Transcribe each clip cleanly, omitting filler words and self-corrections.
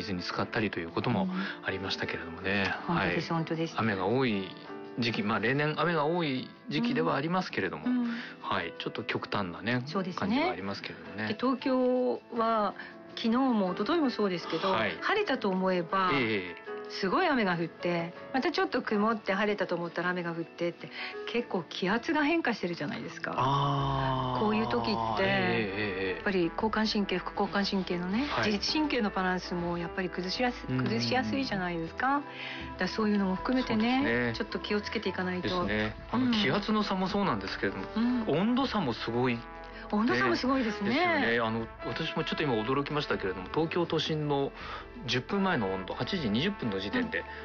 水に浸かったりということもありましたけれどもね、 本当です、本当です。 雨が多い時期、例年雨が多い時期ではありますけれども、ちょっと極端なね、感じがありますけれどもね。 で東京は昨日も一昨日もそうですけど、晴れたと思えば、すごい雨が降って、またちょっと曇って晴れたと思ったら雨が降ってって、結構気圧が変化してるじゃないですか。こういう時ってやっぱり交感神経副交感神経のね、自律神経のバランスもやっぱり崩しやすいじゃないですか。だからそういうのも含めて ねちょっと気をつけていかないとですね。 気圧の差もそうなんですけれども、温度差もすごい。 温度差もすごいですね。 私もちょっと今驚きましたけれども、東京都心の10分前の温度、8時20分の時点で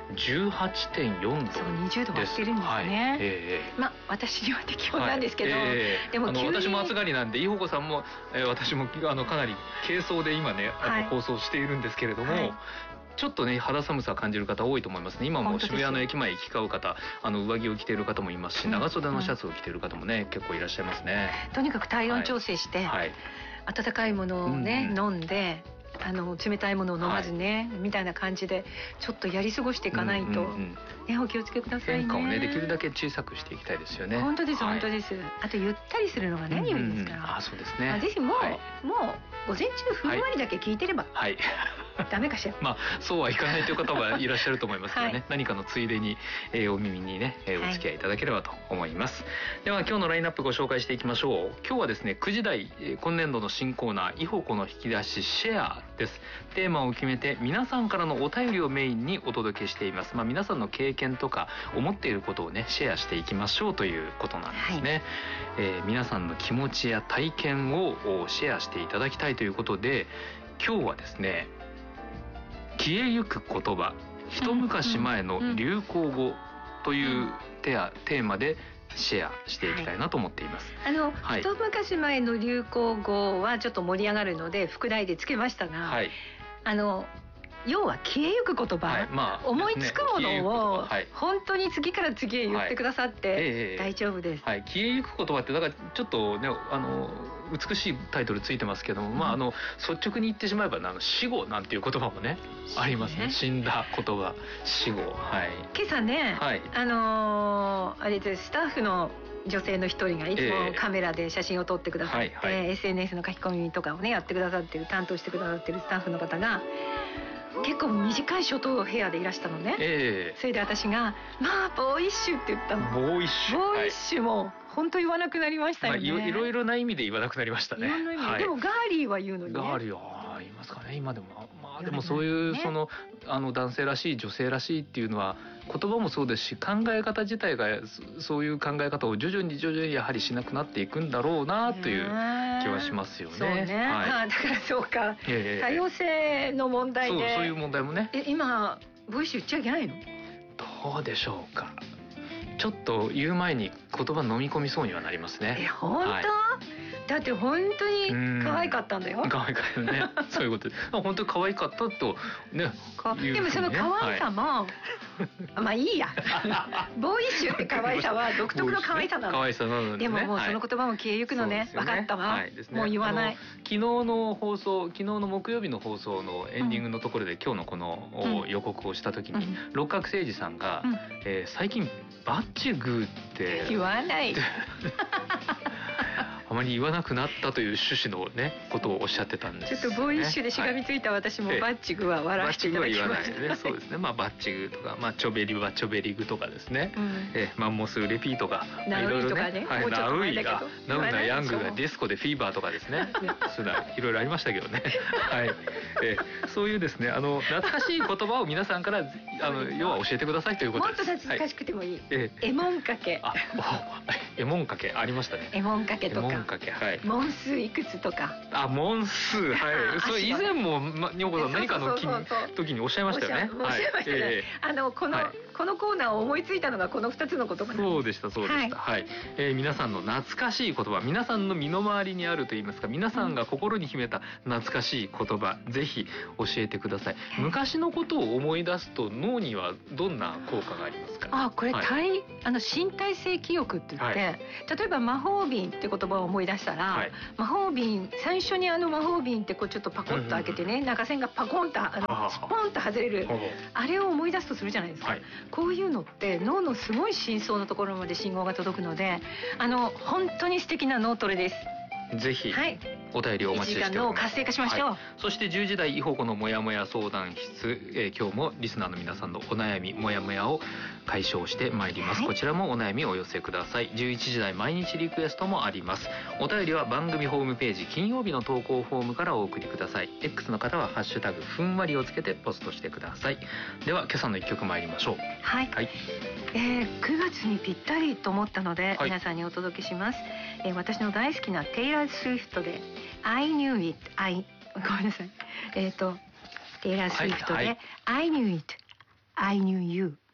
18.4 度です。 そう、20度割ってるんですね。私には適温なんですけど、でも私も暑がりなんで、伊保子さんも、私もかなり軽装で今ね放送しているんですけれども、ちょっとね肌寒さを感じる方多いと思いますね。今も渋谷の駅前行き交う方、上着を着ている方もいますし、長袖のシャツを着ている方もね結構いらっしゃいますね。 とにかく体温調整して、温かいものをね飲んで、冷たいものを飲まずね、みたいな感じでちょっとやり過ごしていかないと、お気をつけくださいね。 変化をねできるだけ小さくしていきたいですよね。 本当です、本当です。あとゆったりするのが何よりですから。 そうですね。 ぜひもう午前中ふんわりだけ聞いてればダメかしら。 そうはいかないという方はいらっしゃると思いますけどね、何かのついでにお耳にねお付き合いいただければと思います。では今日のラインナップご紹介していきましょう。今日はですね9時台今年度の新コーナー、伊保子の引き出しシェアです。テーマを決めて皆さんからのお便りをメインにお届けしています。皆さんの経験とか思っていることをねシェアしていきましょうということなんですね。皆さんの気持ちや体験をシェアしていただきたいということで、今日はですね消えゆく言葉、一昔前の流行語というテーマでシェアしていきたいなと思っています。 一昔前の流行語はちょっと盛り上がるので副題でつけましたが、要は消えゆく言葉、思いつくものを本当に次から次へ言ってくださって大丈夫です。 消えゆく言葉ってだからちょっとね美しいタイトルついてますけども、率直に言ってしまえば死語なんていう言葉もねありますね。死んだ言葉、死語。 今朝ね、あれです、スタッフの女性の一人がいつもカメラで写真を撮ってくださって、SNS の書き込みとかをねやってくださってる、担当してくださってるスタッフの方が結構短いショートヘアでいらしたのね。それで私がボーイッシュって言ったの。 ボーイッシュ。 ボーイッシュも本当言わなくなりましたよね。 いろいろな意味で言わなくなりましたね。 いろんな意味で。でもガーリーは言うのにね。 ガーリーは言いますかね今でも。でもそういう男性らしい女性らしいっていうのは言葉もそうですし、考え方自体がそういう考え方を徐々にやはりしなくなっていくんだろうなという気はしますよね。 そうね。だからそうか。多様性の問題で。 そういう問題もね。 今ボイス言っちゃいけないの？ どうでしょうか。ちょっと言う前に言葉飲み込みそうにはなりますね。 本当？だって本当に可愛かったんだよ。可愛かったね。そういうことで、本当に可愛かったとね。 でもその可愛さも、いいや。ボーイッシュって可愛さは独特の可愛さなの。 可愛さなので。 でももうその言葉も消えゆくのね。分かったわ。もう言わない。 昨日の木曜日の放送のエンディングのところで今日のこの予告をした時に六角誠児さんが最近バッチグーって言わない。 あまり言わなくなったという趣旨のねことをおっしゃってたんです、 ちょっとボーイッシュでしがみついた私もバッチグは笑わせていただきました。 バッチグは言わないね。そうですね。バッチグとかチョベリはチョベリグとかですね。マンモスレピーとかナウイとかね。 ナウイがナウナヤングがディスコでフィーバーとかですね。そうだいろいろありましたけどね。そういうですね懐かしい言葉を皆さんから要は教えてくださいということです。 もっと懐かしくてもいい。エモンかけ。 エモンかけありましたね。 エモンかけとか。問数いくつとか。 問数それ以前も女子さん何かの時におっしゃいましたよね。 おっしゃいましたね。このコーナーを思いついたのがこの2つの言葉。 そうでした。皆さんの懐かしい言葉、皆さんの身の回りにあるといいますか、皆さんが心に秘めた懐かしい言葉、ぜひ教えてください。昔のことを思い出すと脳にはどんな効果がありますか？ これ、身体性記憶って言って、例えば魔法瓶って言葉を思い出したら、魔法瓶、最初に魔法瓶ってこうちょっとパコッと開けてね、中線がパコンとスポンと外れる、あれを思い出すとするじゃないですか。こういうのって脳のすごい深層のところまで信号が届くので、本当に素敵な脳トレです。 ぜひお便りをお待ちしております。1時間脳を活性化しましょう。 そして10時台いほこのもやもや相談室、今日もリスナーの皆さんのお悩みもやもやを解消してまいります。こちらもお悩みをお寄せください。11時台毎日リクエストもあります。お便りは番組ホームページ金曜日の投稿フォームからお送りください。 X の方はハッシュタグふんわりをつけてポストしてください。では今朝の一曲参りましょう。 9月にぴったりと思ったので、皆さんにお届けします。私の大好きなテイラー・スウィフトで I knew it ごめんなさい、テイラー・スウィフトで、I knew it I knew you